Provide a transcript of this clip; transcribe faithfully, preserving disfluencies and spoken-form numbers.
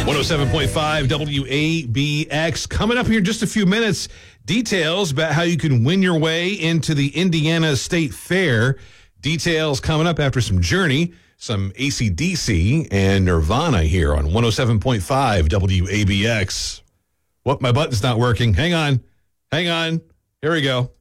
one oh seven point five W A B X. Coming up here in just a few minutes, details about how you can win your way into the Indiana State Fair. Details coming up after some Journey, some A C D C, and Nirvana here on one oh seven point five W A B X. What? My button's not working. Hang on. Hang on. Here we go.